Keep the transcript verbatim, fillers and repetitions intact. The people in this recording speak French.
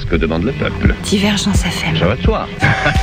ce que demande le peuple. Divergence F M. Ça va de soi.